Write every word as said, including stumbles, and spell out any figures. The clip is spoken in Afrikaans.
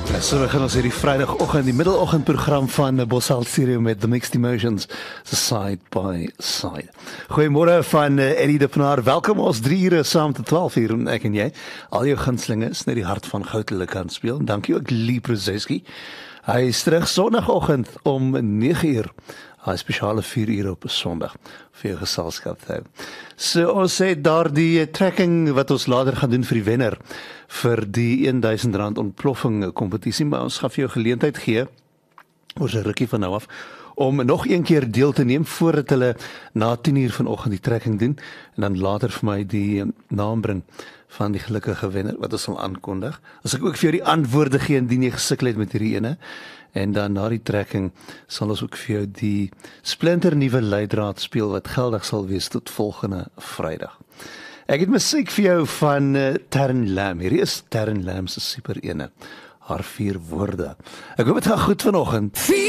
So begin ons hierdie Vrydagoggend, die middeloggendprogram van Bosal Stereo met The Mixed Emotions, Side by Side. Goeiemôre van uh, Eddie de Pinaar. Welkom ons drie ure saam tot twaalf uur, ek en jy. Al jou gunstelinge is net die hart van goud hulle kan speel. Dankie ook Lee Prozeski. Hy is terug Sondagoggend om nege uur. Hy spesiale vier uur op 'n Sondag vir jou geselskap te hou. So ons sê daar die trekking wat ons later gaan doen vir die wenner vir die duisend rand ontploffing kompetisie, maar ons gaan vir jou geleentheid gee oor 'n rukkie van nou af om nog een keer deel te neem voordat hulle na tien uur vanoggend die trekking doen en dan later vir my die naam bring van die gelukkige wenner wat ons sal aankondig. As ek ook vir jou die antwoorde gee indien jy gesukkel het met hierdie ene. En dan na die trekking sal ons ook vir jou die splinter nuwe leidraad speel wat geldig sal wees tot volgende Vrydag. Ek het musiek vir jou van uh, Taryn Lam. Hierdie is Taryn Lam se super ene. Haar vier woorde. Ek hoop dit gaan goed vanoggend.